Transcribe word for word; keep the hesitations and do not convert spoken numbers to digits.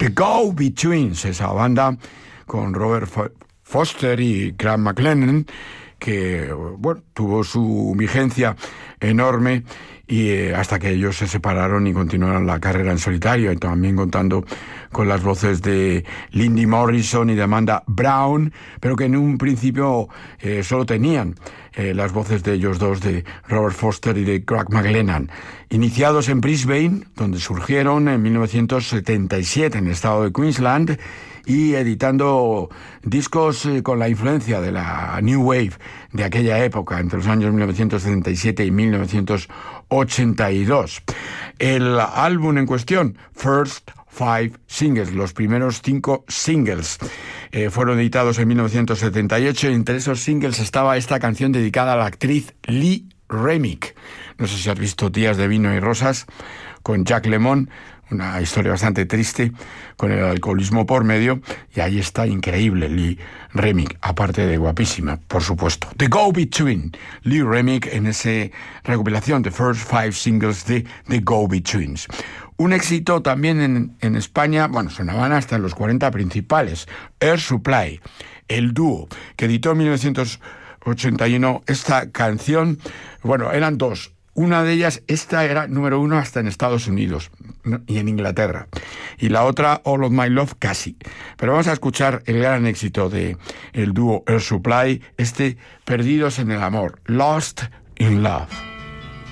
The Go-Betweens, esa banda con Robert Foster y Graham McLennan, que bueno, tuvo su vigencia enorme y eh, hasta que ellos se separaron y continuaron la carrera en solitario, y también contando con las voces de Lindy Morrison y de Amanda Brown, pero que en un principio eh, solo tenían eh, las voces de ellos dos, de Robert Foster y de Graham McLennan. Iniciados en Brisbane, donde surgieron en mil novecientos setenta y siete en el estado de Queensland, y editando discos con la influencia de la New Wave de aquella época, entre los años mil novecientos setenta y siete y mil novecientos ochenta y dos. El álbum en cuestión, First Five Singles, los primeros cinco singles, eh, fueron editados en mil novecientos setenta y ocho, y entre esos singles estaba esta canción dedicada a la actriz Lee Remick. No sé si has visto Días de Vino y Rosas, con Jack Lemmon, una historia bastante triste, con el alcoholismo por medio, y ahí está increíble Lee Remick, aparte de guapísima, por supuesto. The Go-Between, Lee Remick en esa recopilación de First Five Singles de The Go-Betweens. Un éxito también en, en España, bueno, sonaban hasta en los cuarenta principales, Air Supply, el dúo, que editó en mil novecientos ochenta y uno esta canción. Bueno, eran dos. Una de ellas, esta era número uno hasta en Estados Unidos y en Inglaterra. Y la otra, All of My Love, casi. Pero vamos a escuchar el gran éxito de el dúo Air Supply, este Perdidos en el Amor, Lost in Love.